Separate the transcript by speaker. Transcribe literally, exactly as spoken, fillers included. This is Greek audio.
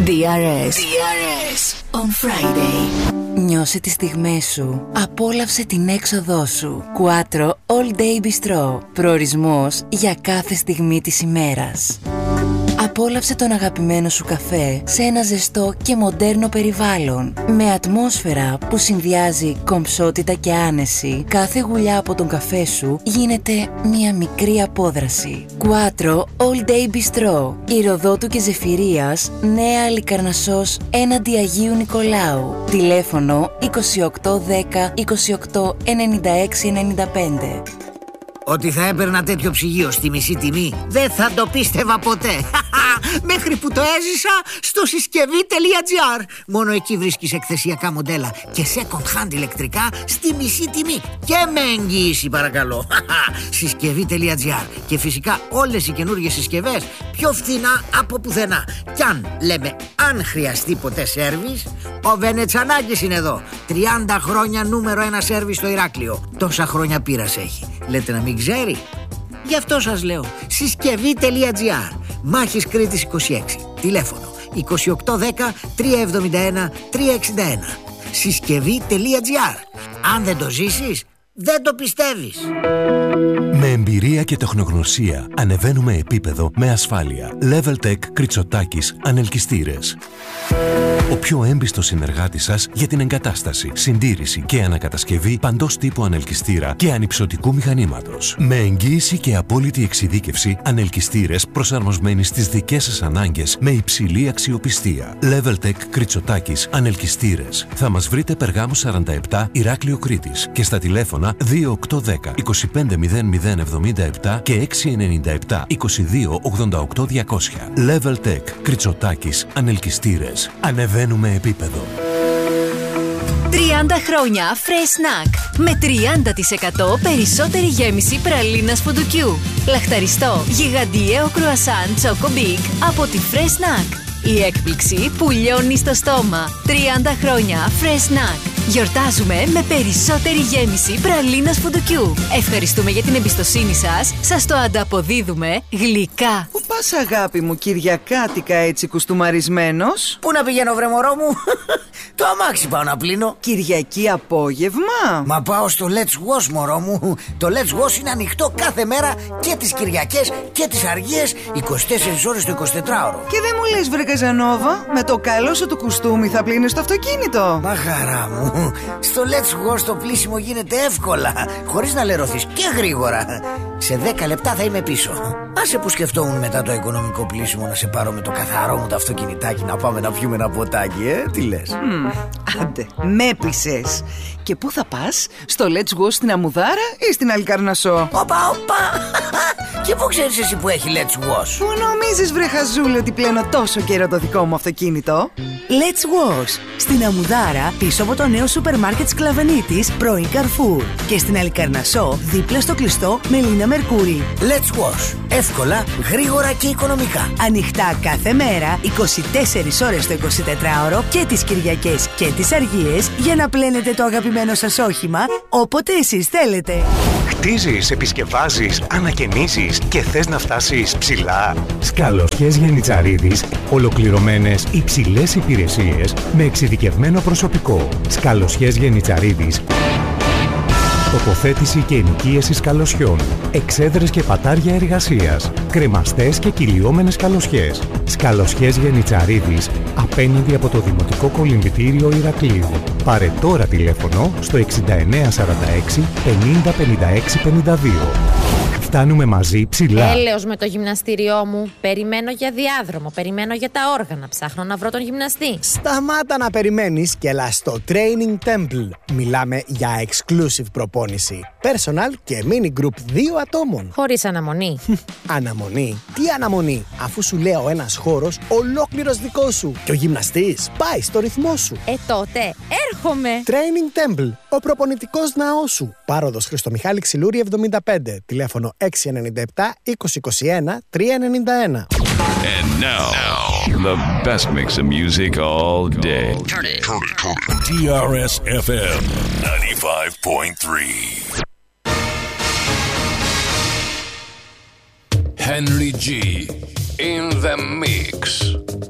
Speaker 1: ντι αρ ες. ντι αρ ες on Friday. Νιώσε τις στιγμές σου. Απόλαυσε την έξοδό σου. Quattro All Day Bistro. Προορισμός για κάθε στιγμή της ημέρας. Απόλαυσε τον αγαπημένο σου καφέ σε ένα ζεστό και μοντέρνο περιβάλλον. Με ατμόσφαιρα που συνδυάζει κομψότητα και άνεση, κάθε γουλιά από τον καφέ σου γίνεται μια μικρή απόδραση. Quattro All Day Bistro. Ηροδότου και Ζεφυρίας, Νέα Αλικαρνασσός, έναντι Αγίου Νικολάου. Τηλέφωνο είκοσι οκτώ δέκα είκοσι οκτώ ενενήντα έξι ενενήντα πέντε.
Speaker 2: Ότι θα έπαιρνα τέτοιο ψυγείο στη μισή τιμή δεν θα το πίστευα ποτέ. Μέχρι που το έζησα στο συσκευή τελεία τζι άρ. Μόνο εκεί βρίσκεις εκθεσιακά μοντέλα και second hand ηλεκτρικά στη μισή τιμή και με εγγύηση, παρακαλώ. συσκευή τελεία τζι άρ. Και φυσικά όλες οι καινούργιες συσκευές πιο φθηνά από πουθενά. Κι αν λέμε αν χρειαστεί ποτέ σέρβις, ο Βενετσανάκης είναι εδώ. τριάντα χρόνια νούμερο ένα σέρβις στο Ηράκλειο. Τόσα χρόνια πείρας έχει. Λέτε να μην ξέρει? Γι' αυτό σας λέω. συσκευή τελεία τζι άρ. Μάχης Κρήτης είκοσι έξι. Τηλέφωνο είκοσι οκτώ δέκα τριακόσια εβδομήντα ένα τριακόσια εξήντα ένα. συσκευή τελεία τζι άρ. Αν δεν το ζήσεις, δεν το πιστεύεις.
Speaker 3: Με εμπειρία και τεχνογνωσία ανεβαίνουμε επίπεδο με ασφάλεια. Leveltech Κριτσοτάκης Ανελκυστήρες. Ο πιο έμπιστος συνεργάτης σας για την εγκατάσταση, συντήρηση και ανακατασκευή παντός τύπου ανελκυστήρα και ανυψωτικού μηχανήματος. Με εγγύηση και απόλυτη εξειδίκευση, ανελκυστήρες προσαρμοσμένοι στις δικές σας ανάγκες με υψηλή αξιοπιστία. Leveltech Κριτσοτάκης Ανελκυστήρες. Θα μας βρείτε Περγάμου σαράντα επτά, Ηράκλειο Κρήτης και στα τηλέφωνα δύο οκτώ δέκα είκοσι πέντε μηδέν μηδέν εβδομήντα επτά και έξι ενενήντα επτά είκοσι δύο ογδόντα οκτώ διακόσια. Leveltech Κριτσοτάκης Ανελκυστήρες. Ανεβαίνουμε επίπεδο.
Speaker 1: τριάντα χρόνια Fresh Snack με τριάντα τοις εκατό περισσότερη γέμιση πραλίνας φουντουκιού. Λαχταριστό γιγαντιαίο κρουασάν Choco Big από τη Fresh Snack. Η έκπληξη που λιώνει στο στόμα. τριάντα χρόνια Fresh Snack. Γιορτάζουμε με περισσότερη γέμιση πραλίνας φουντουκιού. Ευχαριστούμε για την εμπιστοσύνη σας. Σας το ανταποδίδουμε γλυκά.
Speaker 4: Πού πας, αγάπη μου, κυριακάτικα έτσι κουστούμαρισμένος?
Speaker 2: Πού να πηγαίνω, βρε μωρό μου? Το αμάξι πάω να πλύνω.
Speaker 4: Κυριακή απόγευμα?
Speaker 2: Μα πάω στο Let's Wash, μωρό μου. Το Let's Wash είναι ανοιχτό κάθε μέρα και τις Κυριακές και τις Αργίες, είκοσι τέσσερις ώρες το εικοσιτετράωρο.
Speaker 4: Και δεν μου λες, βρε Καζανόβα, με το καλό σου το κουστούμι θα πλύνεις το αυτοκίνητο?
Speaker 2: Μα χαρά μου, στο Let's Wash το πλύσιμο γίνεται εύκολα, χωρίς να λερωθείς και γρήγορα. Σε δέκα λεπτά θα είμαι πίσω. Άσε που σκεφτόμουν μετά το οικονομικό πλύσιμο να σε πάρω με το καθαρό μου το αυτοκινητάκι να πάμε να πιούμε ένα ποτάκι, ε, τι λες?
Speaker 4: Mm, άντε, με πείσες. Και πού θα πας, στο Let's Go στην Αμουδάρα ή στην Αλικαρνασσό?
Speaker 2: Όπα, όπα. Και πού ξέρεις εσύ που έχει Let's Wash?
Speaker 4: Πού νομίζεις, βρε χαζούλη, ότι πλένω τόσο καιρό το δικό μου αυτοκίνητο?
Speaker 5: Let's Wash στην Αμουδάρα, πίσω από το νέο σούπερ μάρκετ Σκλαβενίτης, πρώην Carrefour. Και στην Αλικαρνασσό, δίπλα στο κλειστό Μελίνα Μερκούρη.
Speaker 2: Let's Wash. Εύκολα, γρήγορα και οικονομικά.
Speaker 5: Ανοιχτά κάθε μέρα, είκοσι τέσσερις ώρες το εικοσιτετράωρο και τις Κυριακές και τις Αργίες για να πλένετε το αγαπημένο σας όχημα όποτε εσείς θέλετε.
Speaker 6: Χτίζεις, επισκευάζεις, ανακαινίζεις και θες να φτάσεις ψηλά? Σκαλοσιές Γενιτσαρίδης. Ολοκληρωμένες υψηλές υπηρεσίες με εξειδικευμένο προσωπικό. Σκαλοσιές Γενιτσαρίδης. Τοποθέτηση και ενοικίαση σκαλοσιών. Εξέδρες και πατάρια εργασίας. Κρεμαστές και κυλιόμενες σκαλοσιές. Σκαλοσιές Γενιτσαρίδης. Απέναντι από το Δημοτικό Κολυμβητήριο Ηρακλείου. Πάρε τώρα τηλέφωνο στο εξήντα εννέα σαράντα έξι πενήντα πενήντα έξι πενήντα δύο. Φτάνουμε μαζί ψηλά.
Speaker 7: Έλεος με το γυμναστήριό μου. Περιμένω για διάδρομο, περιμένω για τα όργανα. Ψάχνω να βρω τον γυμναστή.
Speaker 8: Σταμάτα να περιμένεις και έλα στο Training Temple. Μιλάμε για exclusive προπόνηση. Personal και mini group δύο ατόμων.
Speaker 7: Χωρίς αναμονή.
Speaker 8: Αναμονή? Τι αναμονή, αφού σου λέω ένας χώρος ολόκληρος δικός σου. Και ο γυμναστής πάει στο ρυθμό σου.
Speaker 7: Ε, τότε έρχομαι.
Speaker 8: Training Temple, ο προπονητικός ναός σου. Πάροδος Χριστομιχάλη Ξυλούρη εβδομήντα πέντε. Τηλέφωνο έξι εννιά επτά είκοσι είκοσι ένα τρία ενενήντα ένα.
Speaker 9: And now, now, the best mix of music all day. Turn it. Turn it, turn it. ντι αρ ες εφ εμ ninety-five point three. Henry G in the mix.